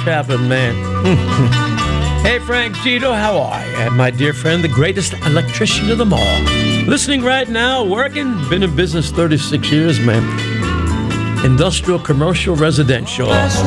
Chaplin, man. Hey, Frank Gito, how are you? And my dear friend, the greatest electrician of them all. Listening right now, working, been in business 36 years, man. Industrial, commercial, residential.